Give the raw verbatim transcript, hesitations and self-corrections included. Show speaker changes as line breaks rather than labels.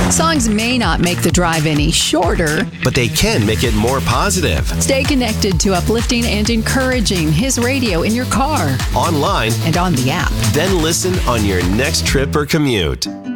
Songs may not make the drive any shorter,
but they can make it more positive.
Stay connected to uplifting and encouraging His radio in your car,
online,
and on the app.
Then listen on your next trip or commute.